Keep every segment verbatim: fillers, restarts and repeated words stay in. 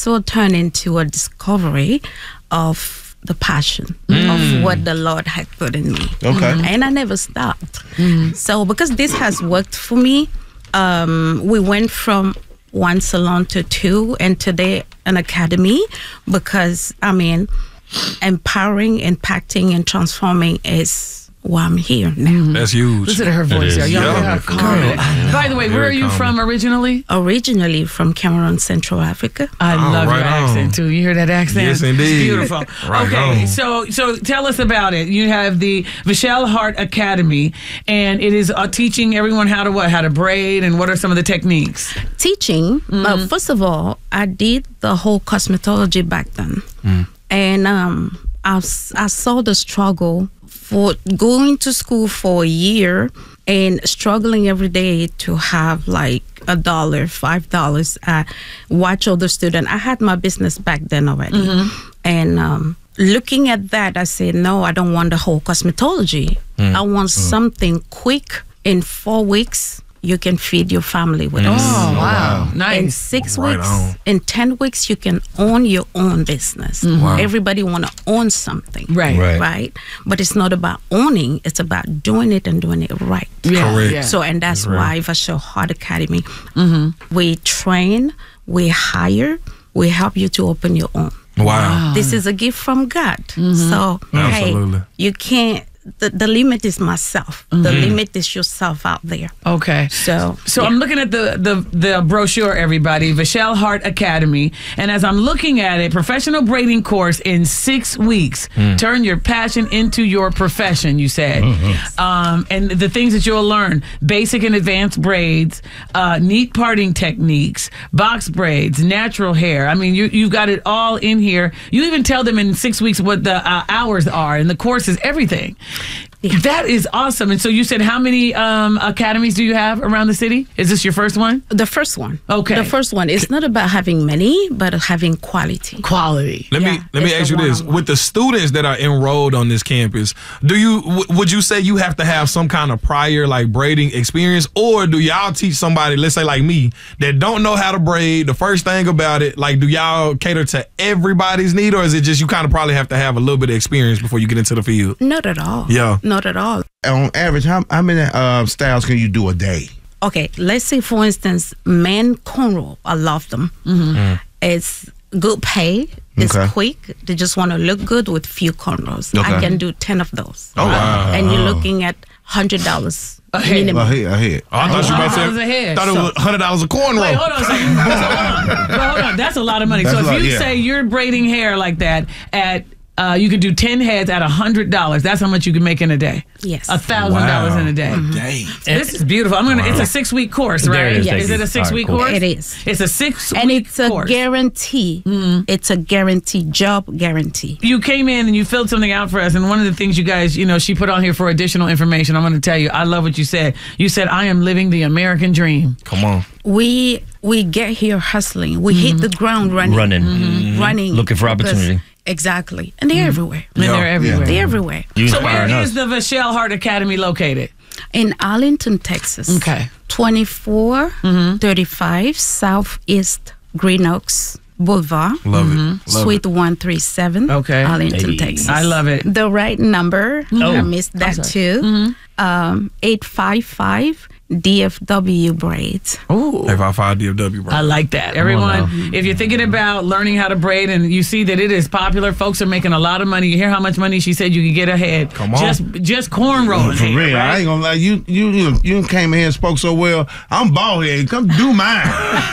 also turned into a discovery of the passion mm. of what the Lord had put in me. Okay. Mm-hmm. And I never stopped. Mm. So because this has worked for me, um, we went from one salon to two, and today an academy, because, I mean, empowering, impacting, and transforming is why I'm here now. Mm-hmm. That's huge. Listen to her voice. Y'all yeah. yeah. By the way, where are you from originally? Originally from Cameroon, Central Africa. I oh, love right your on. accent too. You hear that accent? Yes, indeed. It's beautiful. right okay, on. so so tell us about it. You have the Vachelle Hart Academy, and it is uh, teaching everyone how to what, how to braid, and what are some of the techniques? Teaching. Mm-hmm. Uh, first of all, I did the whole cosmetology back then, mm. and um, I I saw the struggle for going to school for a year and struggling every day to have like a dollar, five dollars. I watch other students. I had my business back then already. Mm-hmm. And um, looking at that, I said, no, I don't want the whole cosmetology. Mm. I want mm. something quick. In four weeks, you can feed your family with mm. us. Oh, wow. Nice. In six right weeks, on. in ten weeks, you can own your own business. Mm-hmm. Wow. Everybody want to own something. Right. Right. Right. But it's not about owning. It's about doing it and doing it right. Yeah. Correct. Yeah. So, and that's, That's why right. Vachelle Hart Academy, Mm-hmm. we train, we hire, we help you to open your own. Wow. This is a gift from God. Mm-hmm. So, Absolutely. hey, you can't, the, the limit is myself. Mm-hmm. The limit is yourself out there. Okay. So, So yeah. I'm looking at the, the, the brochure, everybody, Vachelle Hart Academy. And as I'm looking at it, professional braiding course in six weeks. Mm. Turn your passion into your profession, you said. Mm-hmm. Um, and the things that you'll learn, basic and advanced braids, uh, neat parting techniques, box braids, natural hair. I mean, you, you've got it all in here. You even tell them in six weeks what the uh, hours are and the courses, everything. Yeah. That is awesome. And so you said, how many um, academies do you have around the city? Is this your first one? The first one. Okay. The first one. It's not about having many, but having quality. Quality. Let Yeah, me let me it's ask the you this: one-on-one. with the students that are enrolled on this campus, do you w- would you say you have to have some kind of prior like braiding experience, or do y'all teach somebody, let's say like me, that don't know how to braid? The first thing about it, like, do y'all cater to everybody's need, or is it just you kind of probably have to have a little bit of experience before you get into the field? Not at all. Yeah. Not at all. On average, how, how many uh, styles can you do a day? Okay, let's say, for instance, men cornrow. I love them. Mm-hmm. Mm. It's good pay. It's Okay. quick. They just want to look good with few cornrows. Okay. I can do ten of those. Oh, wow. And you're looking at one hundred dollars head. minimum. Ahead, ahead. Oh, I thought you were about to $100 a head. say, thought it was one hundred dollars a cornrow. Wait, hold on a second. Hold on. But hold on. That's a lot of money. That's so a if lot, you yeah. say you're braiding hair like that at uh, you could do ten heads at one hundred dollars. That's how much you can make in a day. Yes. A thousand dollars in a day. Dang. This is beautiful. I'm gonna. It's a six week course, There right? it is. Yes. Is it a six week All right, course? It is. It's a six And week it's a course. guarantee. Mm-hmm. It's a guarantee, job guarantee. You came in and you filled something out for us, and one of the things you guys, you know, she put on here for additional information. I'm going to tell you, I love what you said. You said, "I am living the American dream." Come on. We we get here hustling. We hit the ground running. Running. Mhm. Running. Looking for because- opportunity. Exactly. And they're everywhere. And Yeah. they're everywhere. They're everywhere. You So where inspiring is us. the Vachelle Hart Academy located? In Arlington, Texas. Okay. twenty-four thirty-five Southeast Green Oaks Boulevard. Love it. Love Suite it. one three seven. Okay. Arlington, Hey. Texas. I love it. The right number, Oh. I missed that too. Um, eight five five D F W Braids. Ooh. F I five D F W, bro. I like that. Everyone, if you're thinking about learning how to braid and you see that it is popular, folks are making a lot of money. You hear how much money she said you could get ahead. Come on. Just just cornrowing. For hair, real, right? I ain't gonna lie. You, you, you, you came in here and spoke so well. I'm bald head. Come do mine.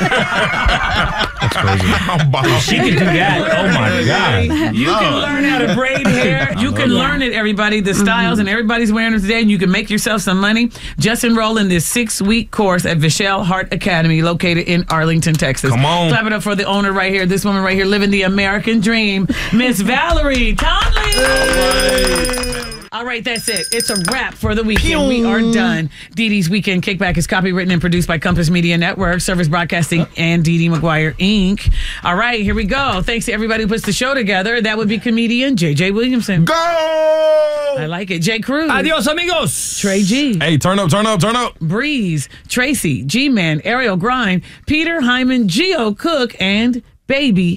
I'm bald. She can do that. Oh my God. You can Lord. learn how to braid hair. You can learn it, everybody, the styles, and everybody's wearing them today, and you can make yourself some money. Just enroll in this six-week course at Vachelle Hart Academy, located in Arlington, Texas. Come on. Clap it up for the owner right here, this woman right here, living the American dream, Miss Valerie Conley. All right, that's it. It's a wrap for the weekend. We are done. Dee Dee's Weekend Kickback is copywritten and produced by Compass Media Network, Service Broadcasting, and Dee Dee McGuire, Incorporated. All right, here we go. Thanks to everybody who puts the show together. That would be comedian J J Williamson. Go! I like it. Jay Cruz. Adios, amigos. Trey G. Hey, turn up, turn up, turn up. Breeze. Tracy. G-Man. Ariel Grind. Peter Hyman. Geo Cook. And Baby